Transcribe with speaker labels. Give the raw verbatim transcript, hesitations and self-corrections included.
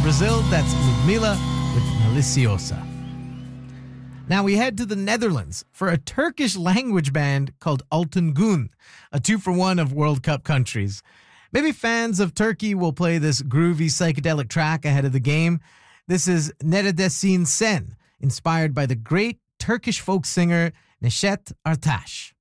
Speaker 1: Brazil, that's Ludmilla with Maliciosa. Now we head to the Netherlands for a Turkish language band called Altın Gün, a two-for-one of World Cup countries. Maybe fans of Turkey will play this groovy psychedelic track ahead of the game. This is Neredesin Sen, inspired by the great Turkish folk singer Neşet Ertaş.